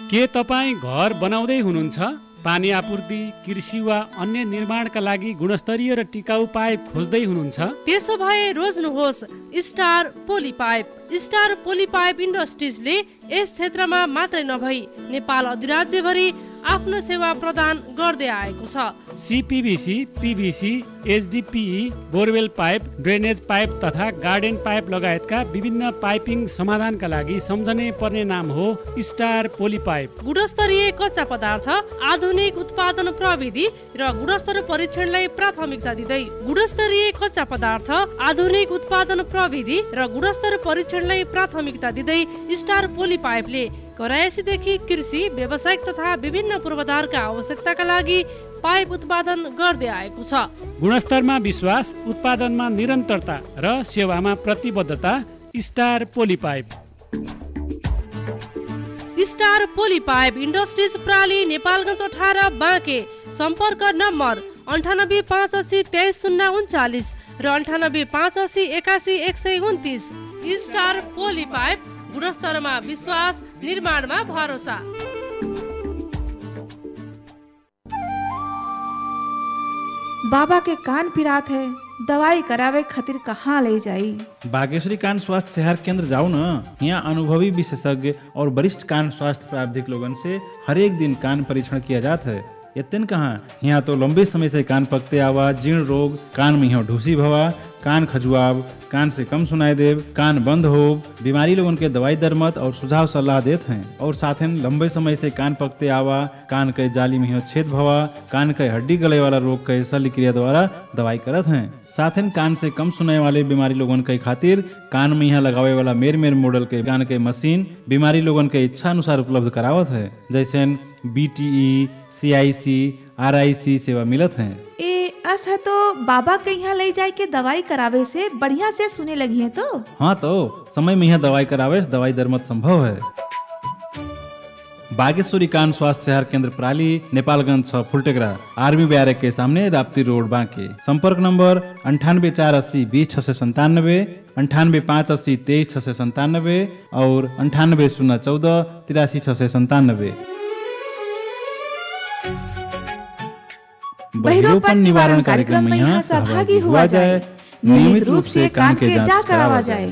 के तपाईँ घर बनाउँदै हुनुहुन्छ? पानी आपूर्ति, कृषि वा अन्य निर्माणका लागि गुणस्तरीय र टिकाउ पाइप खोज्दै हुनुहुन्छ? त्यसो भए रोज्नुहोस् स्टार पोलिपाइप। स्टार पोलिपाइप इन्डस्ट्रिजले यस क्षेत्रमा मात्रै नभई नेपाल अधिराज्यभरि आफ्नो सेवा प्रदान गर्दै आएको छ। सिपिभिसी, PVC, एचडिपिई, borewell pipe, drainage pipe तथा गार्डन पाइप लगायतका विभिन्न पाइपिङ समाधानका लागि सम्झने पर्ने नाम हो स्टार पोलिपाइप। गुणस्तरीय कच्चा पदार्थ, आधुनिक उत्पादन प्रविधि र गुणस्तर परीक्षणलाई प्राथमिकता दिँदै गुणस्तरीय कच्चा पदार्थ, आधुनिक उत्पादन प्रविधि र गुणस्तर परीक्षणलाई प्राथमिकता दिँदै स्टार पोलिपाइपले करायसीदेखि कृषि, व्यावसायिक तथा विभिन्न पूर्वाधारका आवश्यकताका लागि पाइप उत्पादन गर्दै आएको छ। गुणस्तरमा विश्वास, उत्पादनमा निरन्तरता र सेवामा प्रतिबद्धता। Star पोलिपाइप। Star पोलिपाइप industries प्राली, Nepalgunj 18 Banke. सम्पर्क नम्बर 9858 23039 र 9858 81 129। स्टार पोलिपाइप, गुणस्तरमा विश्वास, निर्माणमा भरोसा। बाबा के कान पिरात है, दवाई करावे खातिर कहाँ ले जाई? बागेश्वरी कान स्वास्थ्य सेहत केंद्र जाओ न। यहाँ अनुभवी विशेषज्ञ और वरिष्ठ कान स्वास्थ्य प्रावधिक लोगन से हर एक दिन कान परीक्षण किया जाता है। यतन कहाँ, यहाँ तो लंबे समय से कान पकते आवा, जीर्ण रोग, कान में ढूसी भवा, कान खजुआव, कान से कम सुनाई देव, कान बंद हो, बीमारी लोगन के दवाई दरमत और सुझाव सलाह देते हैं। और साथ ही लंबे समय से कान पकते आवा, कान के जाली में छेद भवा, कान के हड्डी गले वाला रोग के शल्य क्रिया द्वारा दवाई करत हैं। साथ ही कान से कम सुनाई वाले बीमारी लोगन के खातिर कान में यहाँ लगावे वाला मेर मॉडल के कान के मशीन बीमारी लोगन के इच्छा अनुसार उपलब्ध करावत है। जैसे BTE, CIC, RIC सेवा मिलत है। अस है तो बाबा के यहाँ ले जाए के दवाई करावे से बढ़िया से सुने लगी है तो? हाँ तो समय में यहाँ दवाई करावे से दवाई दरमत संभव है। बागेश्वरी कान स्वास्थ्य सेहत केंद्र प्राली, नेपालगंज 6 फुलटेकरा, आर्मी बैरक के सामने, राप्ती रोड बांके। संपर्क नंबर 9848 20 697, 98 23 697 और 98 014 83 697। बहिरोपन निवारण कार्यक्रम में यहाँ सहभागी हुआ जाए, नियमित रूप से कान के जांच करावा जाए।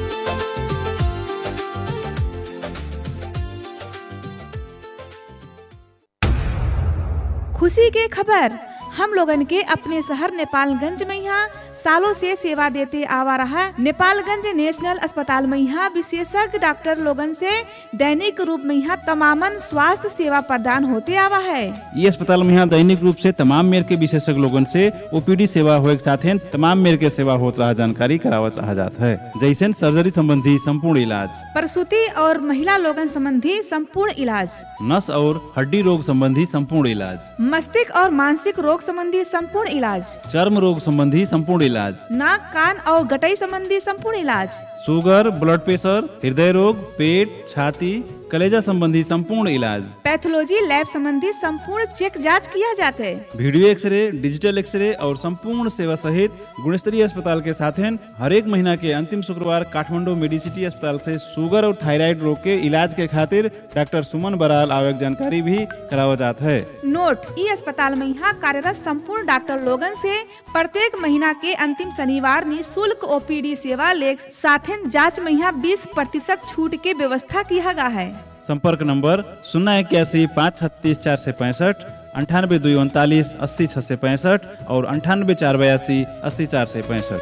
खुशी के खबर, हम लोगन के अपने शहर नेपालगंज में यहाँ सालों से सेवा देते आवा रहा नेपालगंज नेशनल अस्पताल में यहाँ विशेषज्ञ डॉक्टर लोगन से दैनिक रूप में यहाँ तमामन स्वास्थ्य सेवा प्रदान होते आवा है। ये अस्पताल में यहाँ दैनिक रूप से तमाम मेर के विशेषज्ञ लोगन से OPD सेवा होए के साथ तमाम मेर के सेवा होत रहा जानकारी करावा चाह जाता है। जैसे सर्जरी संबंधी संपूर्ण इलाज, प्रसूति और महिला लोगन संबंधी संपूर्ण इलाज, नस और हड्डी रोग संबंधी संपूर्ण इलाज, मस्तिष्क और मानसिक रोग संबंधी संपूर्ण इलाज, चर्म रोग संबंधी संपूर्ण इलाज, नाक, कान और गटाई संबंधी संपूर्ण इलाज, शुगर, ब्लड प्रेशर, हृदय रोग, पेट, छाती, कलेजा संबंधी संपूर्ण इलाज, पैथोलॉजी लैब संबंधी संपूर्ण चेक जांच किया जाता है। वीडियो एक्सरे, डिजिटल एक्सरे और संपूर्ण सेवा सहित गुणस्तरीय अस्पताल के साथ हर एक महीना के अंतिम शुक्रवार काठमांडू मेडिसिटी अस्पताल से शुगर और थायराइड रोग के इलाज के खातिर डॉक्टर सुमन बराल आवक जानकारी भी करावा जाता है। नोट, ये अस्पताल में यहाँ कार्यरत संपूर्ण डॉक्टर लोगन से प्रत्येक महीना के अंतिम शनिवार निःशुल्क OPD सेवा ले साथ जाँच में यहाँ 20% छूट के व्यवस्था किया गया है। संपर्क नंबर 081 536 465, 98 239 80 665 और 98 482 80 465।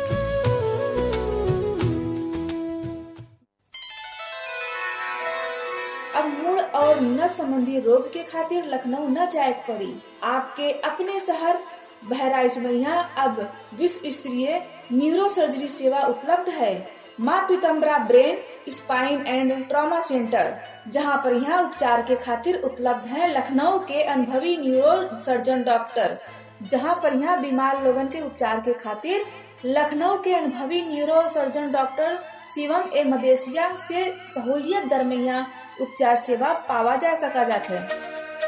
अब मूड और नस संबंधी रोग के खातिर लखनऊ न जाए पड़ी। आपके अपने शहर बहराइच में यहाँ अब विश्व स्तरीय न्यूरो सर्जरी सेवा उपलब्ध है। माँ Pitambara brain, spine and trauma centre, जहाँ पर यहाँ उपचार के खातिर उपलब्ध है लखनऊ के अनुभवी न्यूरो सर्जन डॉक्टर, जहाँ पर यहाँ बीमार लोगन के उपचार के खातिर लखनऊ के अनुभवी न्यूरो सर्जन डॉक्टर शिवम ए मदेशिया से सहूलियत दर में यहाँ उपचार सेवा पावा जा सका जाता है।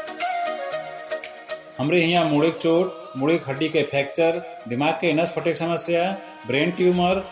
हमरे यहाँ मुड़े चोट, मुड़े हड्डी के फ्रैक्चर, दिमाग के नस फटे समस्या, ब्रेन ट्यूमर,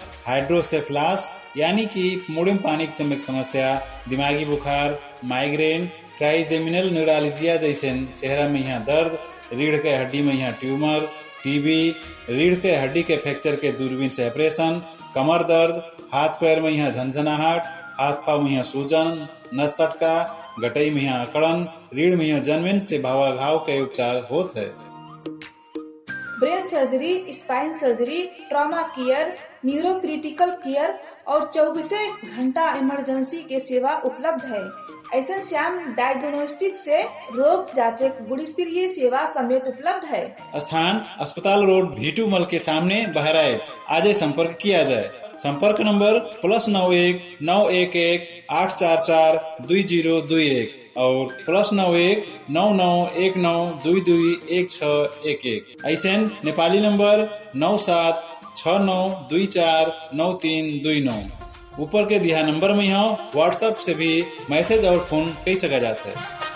हाइड्रोसेफलास यानी कि मुड़े में पानी की चमक समस्या, दिमागी बुखार, माइग्रेन, ट्राइजेमिनल न्यूरालजिया जैसे चेहरा में यहाँ दर्द, रीढ़ के हड्डी में यहाँ ट्यूमर, टीबी, रीढ़ के हड्डी के फ्रैक्चर के दूरबीन से ऑपरेशन, कमर दर्द, हाथ पैर में यहाँ झंझनाहट, हाथ पाँव में यहाँ सूजन, नस सटका, गटई में यहाँ अकड़न, रीढ़ में यहाँ जनमेन से भावा घाव के उपचार होते है। Brain surgery, spine surgery, trauma care, neuro critical care और 24 घंटा इमरजेंसी के सेवा उपलब्ध है। ऐसा श्याम डायग्नोस्टिक से रोग जांचे गुण स्तरीय सेवा समेत उपलब्ध है। स्थान अस्पताल रोड भीटू मल के सामने बहराइच। आज संपर्क किया जाए। संपर्क नंबर +91 911 844 2021 और +91 9919 221611। ऐसे नेपाली नंबर 97 6924 9329। ऊपर के दिया नंबर में यहाँ व्हाट्सएप से भी मैसेज और फोन कई सका जाता है।